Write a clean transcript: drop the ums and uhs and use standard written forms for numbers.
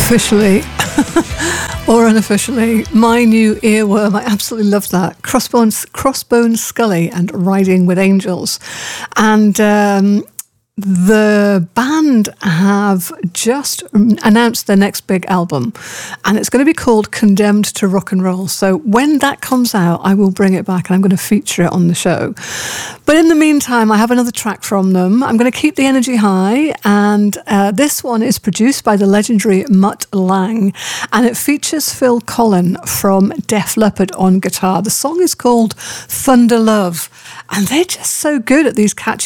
Officially or unofficially, my new earworm. I absolutely love that. Crossbone Scully and Riding with Angels. And the band have just announced their next big album, and it's going to be called Condemned to Rock and Roll. So when that comes out, I will bring it back and I'm going to feature it on the show. But in the meantime, I have another track from them. I'm going to keep the energy high, and this one is produced by the legendary Mutt Lange, and it features Phil Collen from Def Leppard on guitar. The song is called Thunder Love, and they're just so good at these catchy